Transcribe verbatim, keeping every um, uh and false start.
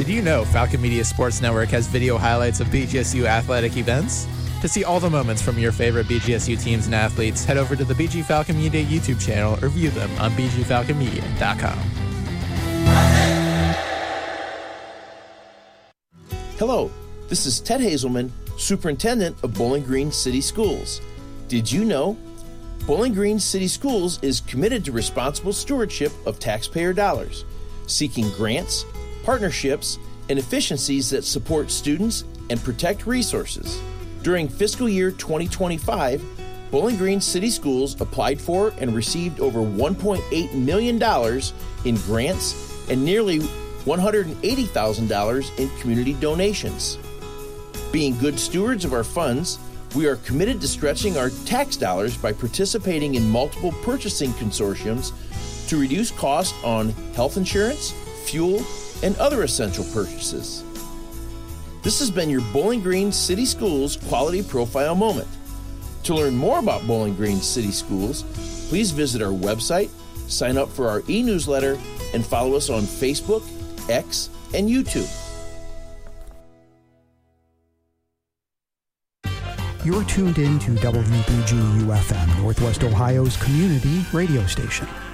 Did you know Falcon Media Sports Network has video highlights of B G S U athletic events? To see all the moments from your favorite B G S U teams and athletes, head over to the B G Falcon Media YouTube channel or view them on b g falcon media dot com. Hello, this is Ted Hazelman, Superintendent of Bowling Green City Schools. Did you know? Bowling Green City Schools is committed to responsible stewardship of taxpayer dollars, seeking grants, partnerships, and efficiencies that support students and protect resources. During fiscal year twenty twenty-five, Bowling Green City Schools applied for and received over one point eight million dollars in grants and nearly one hundred eighty thousand dollars in community donations. Being good stewards of our funds, we are committed to stretching our tax dollars by participating in multiple purchasing consortiums to reduce costs on health insurance, fuel, and other essential purchases. This has been your Bowling Green City Schools Quality Profile Moment. To learn more about Bowling Green City Schools, please visit our website, sign up for our e-newsletter, and follow us on Facebook, X, and YouTube. You're tuned in to W B G U F M, Northwest Ohio's community radio station.